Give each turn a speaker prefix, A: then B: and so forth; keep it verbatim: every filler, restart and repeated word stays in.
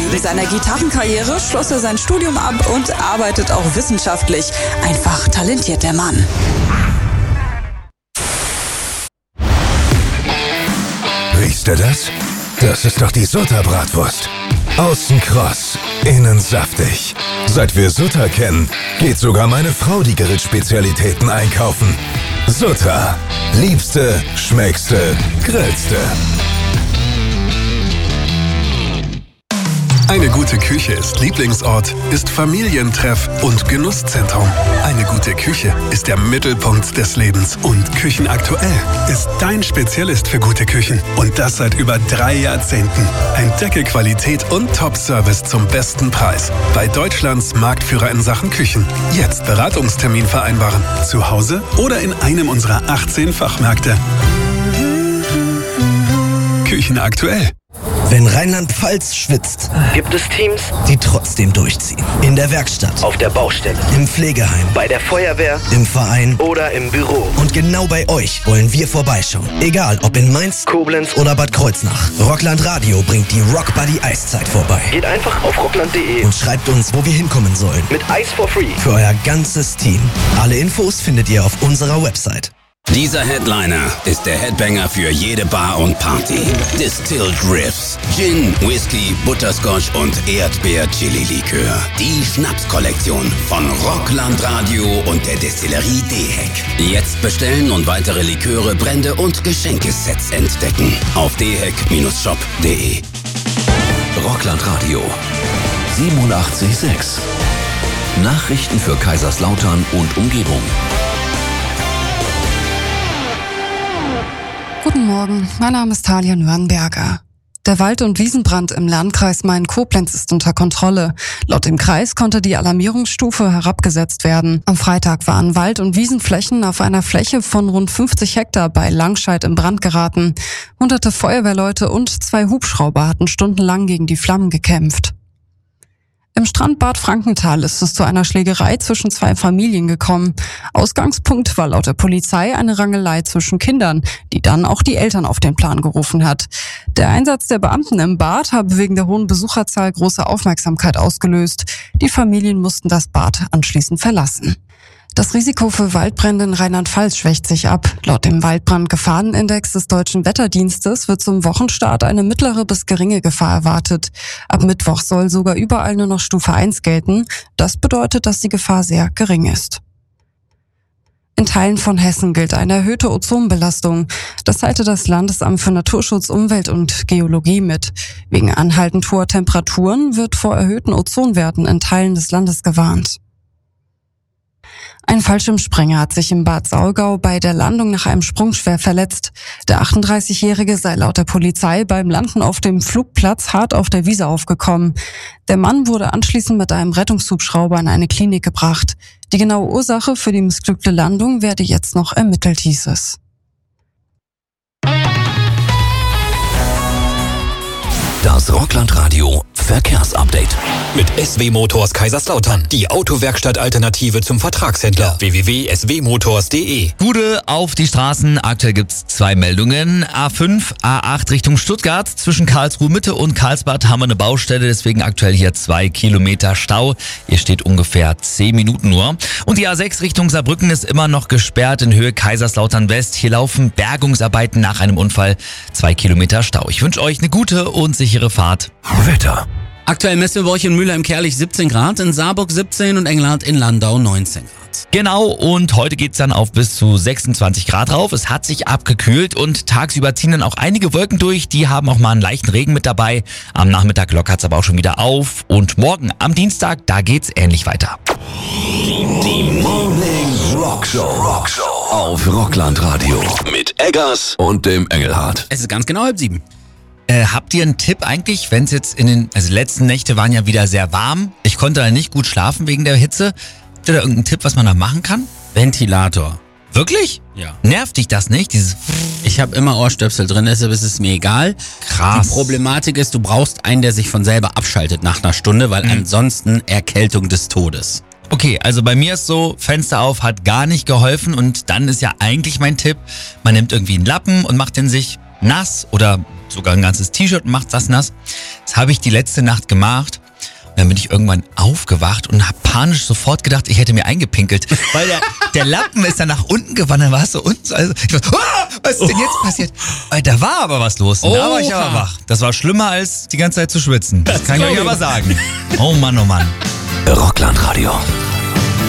A: Mit seiner Gitarrenkarriere schloss er sein Studium ab und arbeitet auch wissenschaftlich. Einfach talentiert der Mann.
B: Riechst du das? Das ist doch die Sutta-Bratwurst. Außen kross, innen saftig. Seit wir Sutta kennen, geht sogar meine Frau die Grillspezialitäten einkaufen. Sutta. Liebste, schmeckste, grillste.
C: Eine gute Küche ist Lieblingsort, ist Familientreff und Genusszentrum. Eine gute Küche ist der Mittelpunkt des Lebens. Und Küchenaktuell ist dein Spezialist für gute Küchen. Und das seit über drei Jahrzehnten. Entdecke Qualität und Top-Service zum besten Preis. Bei Deutschlands Marktführer in Sachen Küchen. Jetzt Beratungstermin vereinbaren. Zu Hause oder in einem unserer achtzehn Fachmärkte. Küchenaktuell.
D: Wenn Rheinland-Pfalz schwitzt,
E: gibt es Teams,
D: die trotzdem durchziehen. In der Werkstatt,
E: auf der Baustelle,
D: im Pflegeheim,
E: bei der Feuerwehr,
D: im Verein
E: oder im Büro.
D: Und genau bei euch wollen wir vorbeischauen. Egal, ob in Mainz,
E: Koblenz
D: oder Bad Kreuznach. Rockland Radio bringt die Rock Buddy Eiszeit vorbei.
E: Geht einfach auf rockland punkt de
D: und schreibt uns, wo wir hinkommen sollen.
E: Mit Eis for free.
D: Für euer ganzes Team. Alle Infos findet ihr auf unserer Website.
F: Dieser Headliner ist der Headbanger für jede Bar und Party. Distilled Riffs, Gin, Whisky, Butterscotch und Erdbeer-Chili-Likör. Die Schnapskollektion von Rockland Radio und der Destillerie D-Heck. Jetzt bestellen und weitere Liköre, Brände und Geschenkesets entdecken. Auf d heck shop punkt de.
G: Rockland Radio siebenundachtzig Komma sechs. Nachrichten für Kaiserslautern und Umgebung.
H: Guten Morgen, mein Name ist Talia Nürnberger. Der Wald- und Wiesenbrand im Landkreis Main-Koblenz ist unter Kontrolle. Laut dem Kreis konnte die Alarmierungsstufe herabgesetzt werden. Am Freitag waren Wald- und Wiesenflächen auf einer Fläche von rund fünfzig Hektar bei Langscheid in Brand geraten. Hunderte Feuerwehrleute und zwei Hubschrauber hatten stundenlang gegen die Flammen gekämpft. Im Strandbad Frankenthal ist es zu einer Schlägerei zwischen zwei Familien gekommen. Ausgangspunkt war laut der Polizei eine Rangelei zwischen Kindern, die dann auch die Eltern auf den Plan gerufen hat. Der Einsatz der Beamten im Bad habe wegen der hohen Besucherzahl große Aufmerksamkeit ausgelöst. Die Familien mussten das Bad anschließend verlassen. Das Risiko für Waldbrände in Rheinland-Pfalz schwächt sich ab. Laut dem Waldbrandgefahrenindex des Deutschen Wetterdienstes wird zum Wochenstart eine mittlere bis geringe Gefahr erwartet. Ab Mittwoch soll sogar überall nur noch Stufe eins gelten. Das bedeutet, dass die Gefahr sehr gering ist. In Teilen von Hessen gilt eine erhöhte Ozonbelastung. Das teilte das Landesamt für Naturschutz, Umwelt und Geologie mit. Wegen anhaltend hoher Temperaturen wird vor erhöhten Ozonwerten in Teilen des Landes gewarnt. Ein Fallschirmspringer hat sich im Bad Saulgau bei der Landung nach einem Sprung schwer verletzt. Der achtunddreißigjährige sei laut der Polizei beim Landen auf dem Flugplatz hart auf der Wiese aufgekommen. Der Mann wurde anschließend mit einem Rettungshubschrauber in eine Klinik gebracht. Die genaue Ursache für die missglückte Landung werde jetzt noch ermittelt, hieß es.
G: Das Rockland Radio Verkehrsupdate.
I: Mit S W Motors Kaiserslautern. Die Autowerkstatt-Alternative zum Vertragshändler. w w w punkt s w motors punkt de.
J: Gude auf die Straßen. Aktuell gibt's zwei Meldungen. A fünf, A acht Richtung Stuttgart. Zwischen Karlsruhe Mitte und Karlsbad haben wir eine Baustelle. Deswegen aktuell hier zwei Kilometer Stau. Hier steht ungefähr zehn Minuten nur. Und die A sechs Richtung Saarbrücken ist immer noch gesperrt in Höhe Kaiserslautern West. Hier laufen Bergungsarbeiten nach einem Unfall. Zwei Kilometer Stau. Ich wünsche euch eine gute und sichere Fahrt.
B: Wetter.
K: Aktuell messen wir bei euch in Mülheim-Kerlich siebzehn Grad, in Saarburg siebzehn und Engelhardt in Landau neunzehn Grad.
J: Genau, und heute geht's dann auf bis zu sechsundzwanzig Grad rauf. Es hat sich abgekühlt und tagsüber ziehen dann auch einige Wolken durch. Die haben auch mal einen leichten Regen mit dabei. Am Nachmittag lockert's aber auch schon wieder auf. Und morgen am Dienstag, da geht's ähnlich weiter.
G: Die, die Morning Rock Show. Rock Show auf Rockland Radio mit Eggers und dem Engelhardt.
K: Es ist ganz genau halb sieben.
J: Äh, habt ihr einen Tipp eigentlich, wenn es jetzt in den, also letzten Nächte waren ja wieder sehr warm. Ich konnte da nicht gut schlafen wegen der Hitze. Habt ihr da irgendeinen Tipp, was man da machen kann?
K: Ventilator.
J: Wirklich?
K: Ja.
J: Nervt dich das nicht? Dieses
K: ich habe immer Ohrstöpsel drin, deshalb ist es mir egal.
J: Krass.
K: Die Problematik ist, du brauchst einen, der sich von selber abschaltet nach einer Stunde, weil mhm. ansonsten Erkältung des Todes.
J: Okay, also bei mir ist so, Fenster auf hat gar nicht geholfen und dann ist ja eigentlich mein Tipp, man nimmt irgendwie einen Lappen und macht den sich nass oder sogar ein ganzes T-Shirt und macht das nass. Das habe ich die letzte Nacht gemacht. Und dann bin ich irgendwann aufgewacht und habe panisch sofort gedacht, ich hätte mir eingepinkelt. Weil der, der Lappen ist dann nach unten gewandert, war es so unten. Also ich war, ah, was ist denn jetzt passiert? Weil da war aber was los. Und da war ich aber wach. Das war schlimmer als die ganze Zeit zu schwitzen. Das, das kann ich euch aber sagen. Oh Mann, oh Mann.
G: Rockland Radio.